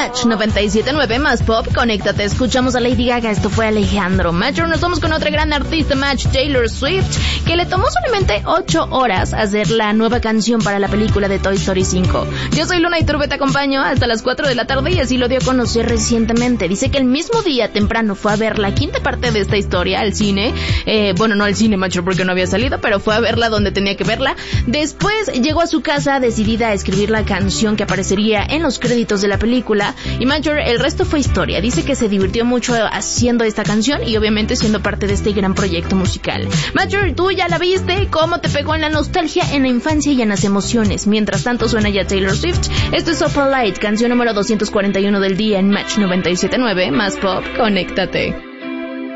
Match 97.9 más pop, conéctate, escuchamos a Lady Gaga, esto fue Alejandro Mayor. Nos vamos con otra gran artista, Match, Taylor Swift, que le tomó solamente 8 horas hacer la nueva canción para la película de Toy Story 5. Yo soy Luna Iturbe, te acompaño hasta las 4 de la tarde y así lo dio a conocer recientemente. Dice que el mismo día temprano fue a ver la quinta parte de esta historia al cine, bueno, no al cine, Macho, porque no había salido, pero fue a verla donde tenía que verla. Después llegó a su casa decidida a escribir la canción que aparecería en los créditos de la película, y Major, el resto fue historia. Dice que se divirtió mucho haciendo esta canción y obviamente siendo parte de este gran proyecto musical. Major, tú ya la viste, cómo te pegó en la nostalgia, en la infancia y en las emociones. Mientras tanto suena ya Taylor Swift. Esto es Opalite, canción número 241 del día en Match 97.9 más pop, conéctate.